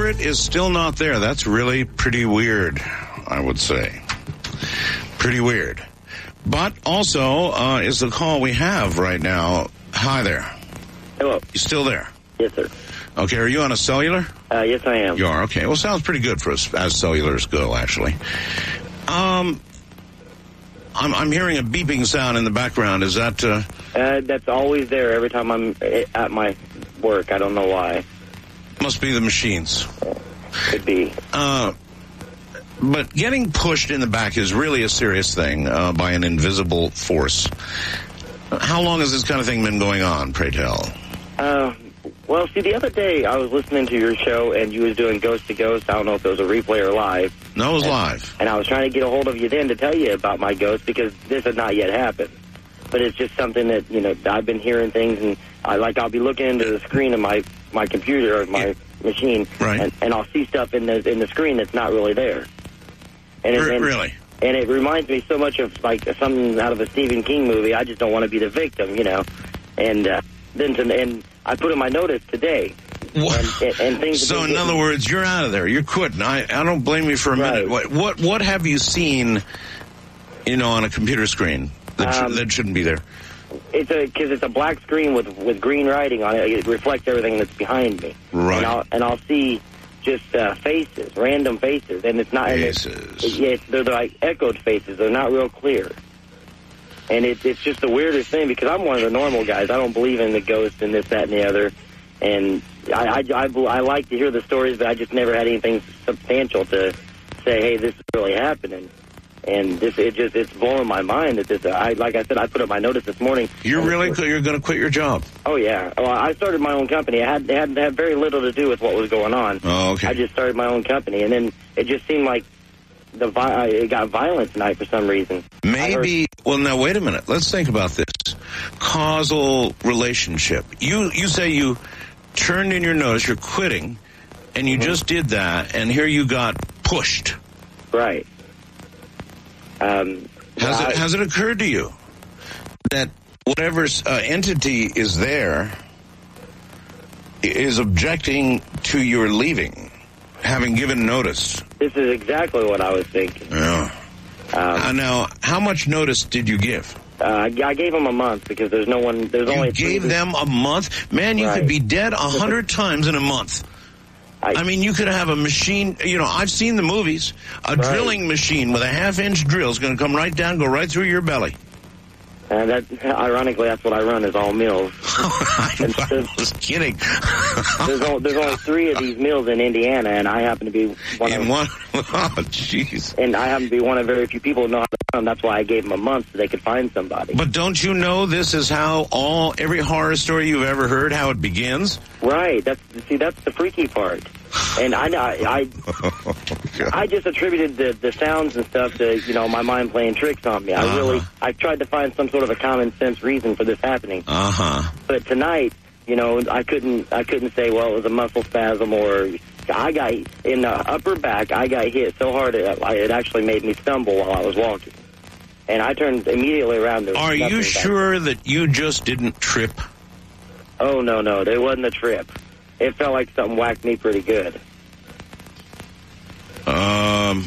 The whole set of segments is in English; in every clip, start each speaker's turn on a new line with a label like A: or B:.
A: culprit is still not there. That's really pretty weird, I would say. Pretty weird. But also is the call we have right now. Hi there.
B: Hello.
A: You still there?
B: Yes, sir.
A: Okay, are you on a cellular?
B: Yes, I am.
A: You are, okay. Well, sounds pretty good for us as cellulars go, actually. I'm hearing a beeping sound in the background. Is that...
B: That's always there every time I'm at my work. I don't know why.
A: Must be the machines.
B: Could be.
A: But getting pushed in the back is really a serious thing by an invisible force. How long has this kind of thing been going on, pray tell?
B: Well, see, the other day I was listening to your show and you was doing Ghost to Ghost. I don't know if it was a replay or live.
A: No, it was live.
B: And I was trying to get a hold of you then to tell you about my ghost because this had not yet happened. But it's just something that, you know, I've been hearing things and I'll be looking into the screen of my computer or my machine.
A: Right.
B: And I'll see stuff in the screen that's not really there. And
A: really?
B: And it reminds me so much of, like, something out of a Stephen King movie. I just don't want to be the victim, you know. And then I put in my notice today. And things.
A: So, in other words, you're out of there. You're quitting. I don't blame you for a minute. What have you seen, you know, on a computer screen that shouldn't be there?
B: Because it's a black screen with green writing on it. It reflects everything that's behind me.
A: Right.
B: And I'll see just faces, random faces, and it's not
A: faces.
B: They're like echoed faces. They're not real clear, and it's just the weirdest thing because I'm one of the normal guys. I don't believe in the ghosts and this, that, and the other, and I like to hear the stories, but I just never had anything substantial to say, hey, this is really happening. And it's blowing my mind that this. Like I said, I put up my notice this morning.
A: You're going to quit your job?
B: Oh yeah. Well, I started my own company. It had very little to do with what was going on.
A: Oh, okay.
B: I just started my own company, and then it just seemed like it got violent tonight for some reason.
A: Maybe. Well, now wait a minute. Let's think about this causal relationship. You say you turned in your notice. You're quitting, and you just did that, and here you got pushed.
B: Right.
A: Has it occurred to you that whatever entity is there is objecting to your leaving, having given notice?
B: This is exactly what I was thinking.
A: Yeah. Now, how much notice did you give?
B: I gave them a month because there's no one. There's only.
A: You gave them a month? Man, you could be dead 100 times in a month. I mean, you could have a machine, you know, I've seen the movies. A drilling machine with a half-inch drill is going to come right down, go right through your belly.
B: Ironically, that's what I run is all mills.
A: I was kidding.
B: There's only 3 of these mills in Indiana, and I happen to be one of them.
A: Oh, jeez.
B: And I happen to be one of very few people who know how to run. That's why I gave them a month so they could find somebody.
A: But don't you know this is how every horror story you've ever heard, how it begins?
B: Right. That's the freaky part. And I just attributed the sounds and stuff to, you know, my mind playing tricks on me. I tried to find some sort of a common sense reason for this happening. But tonight, you know, I couldn't say, well, it was a muscle spasm or I got in the upper back. I got hit so hard it actually made me stumble while I was walking. And I turned immediately around.
A: Are you sure that you just didn't trip?
B: Oh, no. There wasn't a trip. It felt like something whacked me pretty good.
A: And,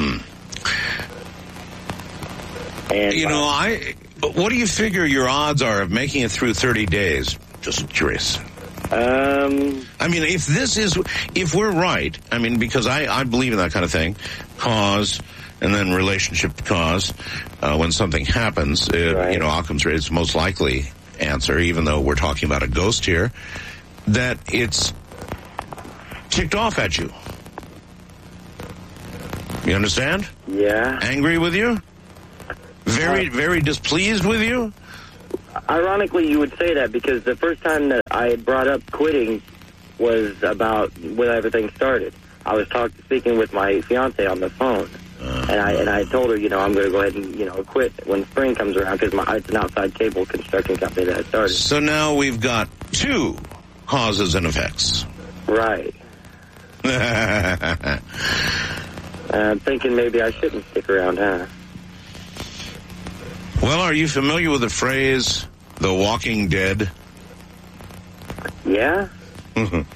A: you know, what do you figure your odds are of making it through 30 days? Just curious. I mean, if we're right, I mean, because I believe in that kind of thing, cause and then relationship cause, when something happens, you know, Occam's razor is the most likely answer, even though we're talking about a ghost here, that it's ticked off at you. You understand?
B: Yeah.
A: Angry with you? Very, very displeased with you?
B: Ironically, you would say that because the first time that I had brought up quitting was about when everything started. I was speaking with my fiance on the phone, and I told her, you know, I'm going to go ahead and, you know, quit when spring comes around because it's an outside cable construction company that I started.
A: So now we've got 2 causes and effects.
B: Right. I'm thinking maybe I shouldn't stick around, huh?
A: Well, are you familiar with the phrase, The Walking Dead?
B: Yeah.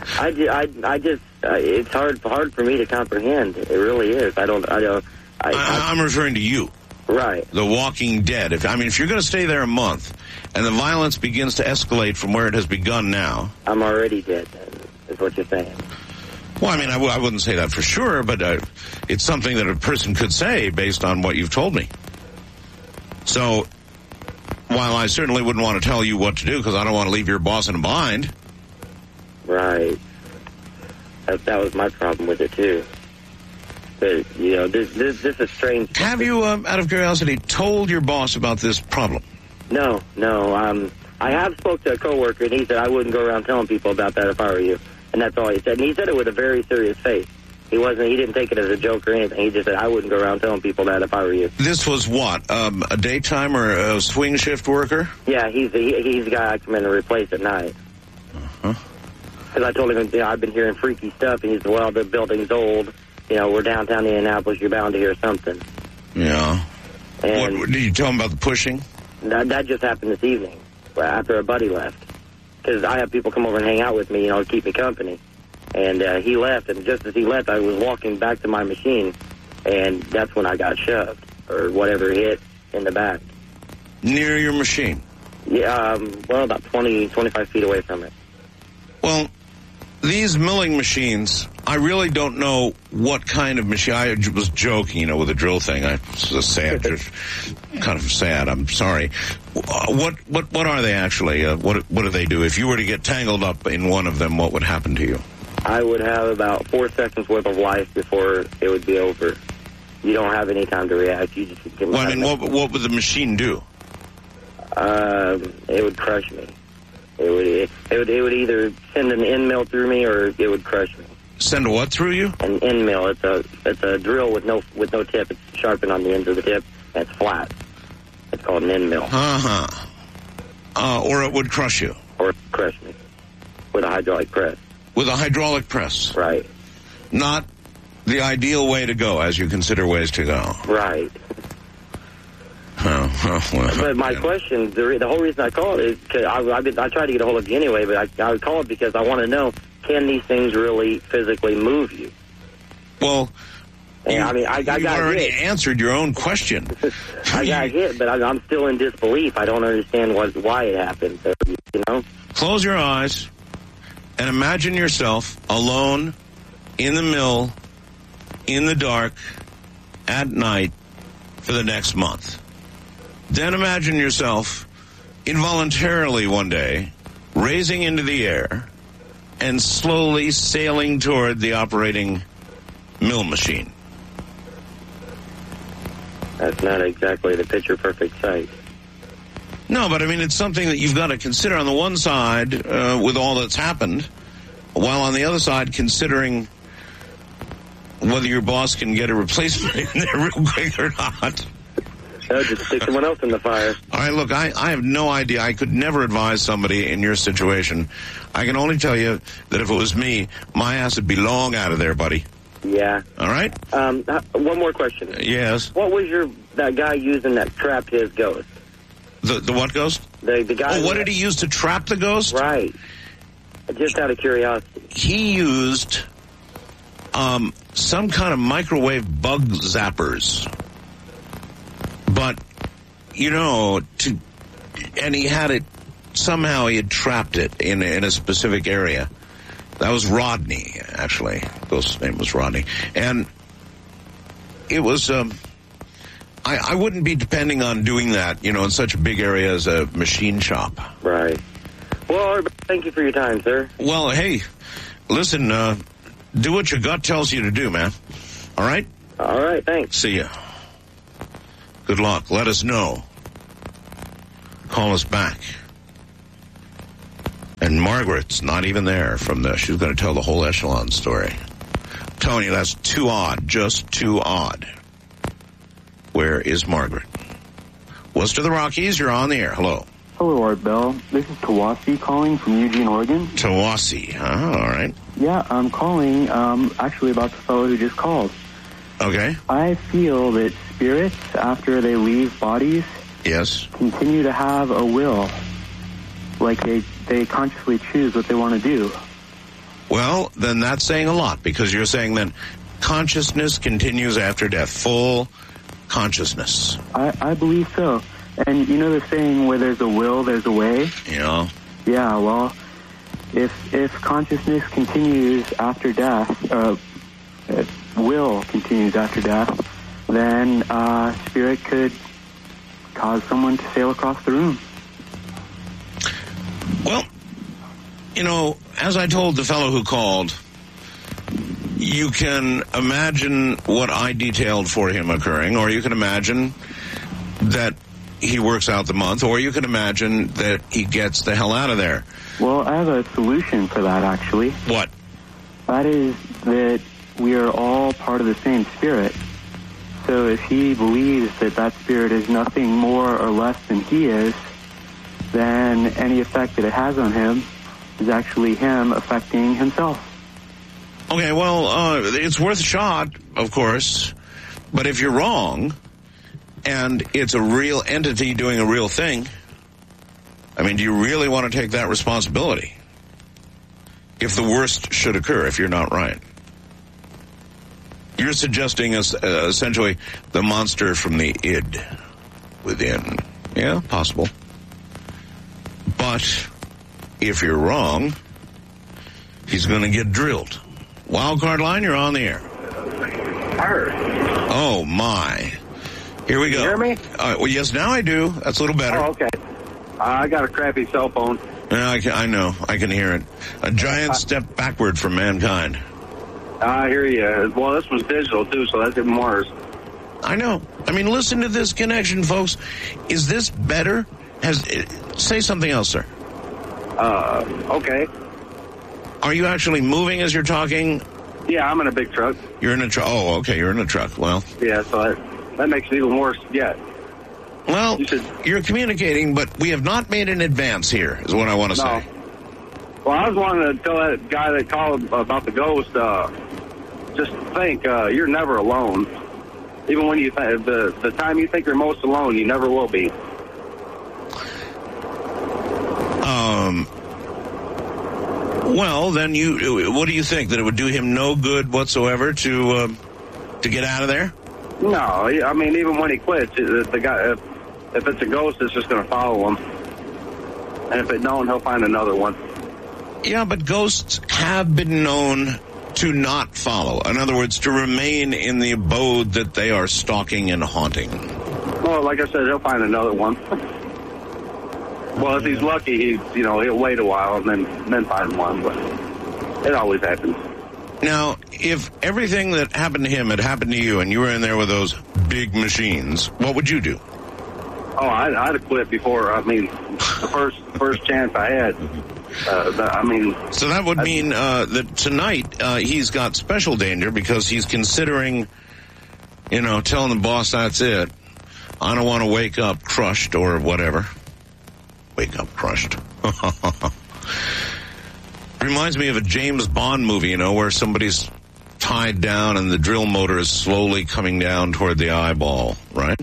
B: it's hard for me to comprehend. It really is.
A: I'm referring to you.
B: Right.
A: The Walking Dead. If you're going to stay there a month and the violence begins to escalate from where it has begun now.
B: I'm already dead, is what you're saying.
A: Well, I wouldn't say that for sure, but it's something that a person could say based on what you've told me. So, while I certainly wouldn't want to tell you what to do because I don't want to leave your boss in a bind.
B: Right. That was my problem with it, too. But, this is strange.
A: Have you, out of curiosity, told your boss about this problem?
B: No. I have spoke to a coworker, and he said I wouldn't go around telling people about that if I were you. And that's all he said. And he said it with a very serious face. He didn't take it as a joke or anything. He just said, I wouldn't go around telling people that if I were you.
A: This was what? A daytime or a swing shift worker?
B: Yeah, he's the guy I come in to replace at night.
A: Uh-huh.
B: Because I told him, I've been hearing freaky stuff, and he said, well, the building's old. We're downtown Indianapolis. You're bound to hear something.
A: Yeah.
B: And
A: what, did you tell him about the pushing?
B: That just happened this evening after a buddy left. Because I have people come over and hang out with me, to keep me company. And he left, and just as he left, I was walking back to my machine, and that's when I got shoved, or whatever hit in the back.
A: Near your machine?
B: Yeah, about 20, 25 feet away from it.
A: Well, these milling machines, I really don't know what kind of machine. I was joking, with the drill thing. Just kind of sad. I'm sorry. What are they actually? What do they do? If you were to get tangled up in one of them, what would happen to you?
B: I would have about 4 seconds worth of life before it would be over. You don't have any time to react. You just get.
A: Well, what would the machine do?
B: It would crush me. It would either send an end mill through me or it would crush me.
A: Send a what through you?
B: An end mill. It's a drill with no tip. It's sharpened on the ends of the tip and it's flat. It's called an end mill.
A: Or it would crush you.
B: Or crush me with a hydraulic press.
A: With a hydraulic press.
B: Right.
A: Not the ideal way to go as you consider ways to go.
B: Right. But my question, the whole reason I called is because I tried to get a hold of you anyway, but I called because I want to know, can these things really physically move you?
A: Well,
B: I got
A: already
B: hit.
A: Answered your own question.
B: I got hit, but I'm still in disbelief. I don't understand why it happened,
A: Close your eyes and imagine yourself alone in the mill, in the dark, at night for the next month. Then imagine yourself involuntarily one day raising into the air and slowly sailing toward the operating mill machine.
B: That's not exactly the picture-perfect sight.
A: No, but it's something that you've got to consider on the one side with all that's happened, while on the other side considering whether your boss can get a replacement in there real quick or not.
B: Just stick someone else in the fire.
A: All right, look, I have no idea. I could never advise somebody in your situation. I can only tell you that if it was me, my ass would be long out of there, buddy.
B: Yeah.
A: All right?
B: One more question.
A: Yes?
B: What was that guy using that trapped his ghost?
A: The what ghost?
B: The guy.
A: Oh, what did he use to trap the ghost?
B: Right. Just out of curiosity.
A: He used some kind of microwave bug zappers. But, and he had it, somehow he had trapped it in a specific area. That was Rodney, actually. His name was Rodney. And it was, I wouldn't be depending on doing that, in such a big area as a machine shop.
B: Right. Well, thank you for your time, sir.
A: Well, hey, listen, do what your gut tells you to do, man. All right?
B: All right, thanks.
A: See ya. Good luck. Let us know. Call us back. And Margaret's not even there she's going to tell the whole Echelon story. I'm telling you, that's too odd. Just too odd. Where is Margaret? West of the Rockies, you're on the air. Hello.
C: Hello, Art Bell. This is Tawasi calling from Eugene, Oregon.
A: Tawasi. All right.
C: Yeah, I'm calling actually about the fellow who just called.
A: Okay.
C: I feel that spirits, after they leave bodies,
A: yes,
C: continue to have a will. Like they consciously choose what they want to do.
A: Well, then that's saying a lot, because you're saying then consciousness continues after death, full consciousness.
C: I believe so. And you know the saying, where there's a will, there's a way?
A: Yeah.
C: Yeah, well, if consciousness continues after death, will continues after death, then spirit could cause someone to sail across the room.
A: Well, you know, as I told the fellow who called, you can imagine what I detailed for him occurring, or you can imagine that he works out the month, or you can imagine that he gets the hell out of there.
C: Well, I have a solution for that, actually.
A: What?
C: That is that we are all part of the same spirit. So if he believes that that spirit is nothing more or less than he is, then any effect that it has on him is actually him affecting himself.
A: Okay, well, it's worth a shot, of course, but if you're wrong, and it's a real entity doing a real thing, I mean, do you really want to take that responsibility if the worst should occur, if you're not right? You're suggesting essentially the monster from the id within. Yeah, possible. But if you're wrong, he's going to get drilled. Wildcard line, you're on the air. Oh, my. Here we go.
D: You hear me?
A: Well, yes, now I do. That's a little better.
D: Oh, okay. I got a crappy cell phone.
A: Yeah, I know. I can hear it. A giant step backward for mankind.
D: I hear you. Well, this was digital, too, so that's even worse.
A: I know. I mean, listen to this connection, folks. Is this better? Say something else, sir.
D: Okay.
A: Are you actually moving as you're talking?
D: Yeah, I'm in a big truck.
A: You're in a truck. Oh, okay, you're in a truck. Well.
D: Yeah, so that makes it even worse yet.
A: Well, you're communicating, but we have not made an advance here, is what I want to say.
D: Well, I was wanting to tell that guy that called about the ghost, just think, you're never alone. Even when you the time you think you're most alone, you never will be.
A: Well, then what do you think? That it would do him no good whatsoever to get out of there?
D: No, I mean, even when he quits, the guy, if it's a ghost, it's just going to follow him. And if it don't, he'll find another one.
A: Yeah, but ghosts have been known to not follow. In other words, to remain in the abode that they are stalking and haunting.
D: Well, like I said, he'll find another one. Well, if he's lucky, he'll wait a while and then find one. But it always happens.
A: Now, if everything that happened to him had happened to you and you were in there with those big machines, what would you do?
D: Oh, I'd have quit before. I mean, the first chance I had. So
A: that would mean that tonight he's got special danger because he's considering, telling the boss that's it. I don't want to wake up crushed or whatever. Wake up crushed. Reminds me of a James Bond movie, where somebody's tied down and the drill motor is slowly coming down toward the eyeball, right?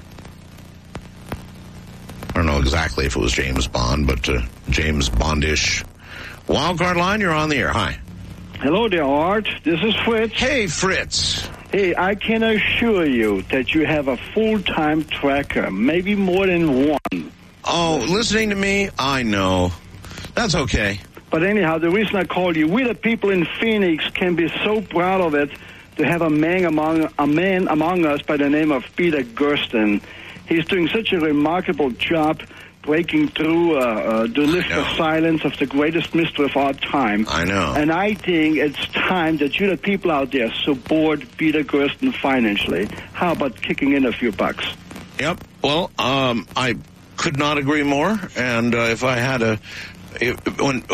A: I don't know exactly if it was James Bond, but James Bondish. Wildcard line, you're on the air. Hi.
E: Hello there, Art. This is Fritz.
A: Hey, Fritz.
E: Hey, I can assure you that you have a full-time tracker, maybe more than one.
A: Oh, listening to me? I know. That's okay.
E: But anyhow, the reason I called you, we the people in Phoenix can be so proud of it to have a man among us by the name of Peter Gersten. He's doing such a remarkable job breaking through the list of silence of the greatest mystery of our time.
A: I know.
E: And I think it's time that you the people out there support Peter Gersten financially. How about kicking in a few bucks?
A: Yep. Well, I could not agree more. And if I had when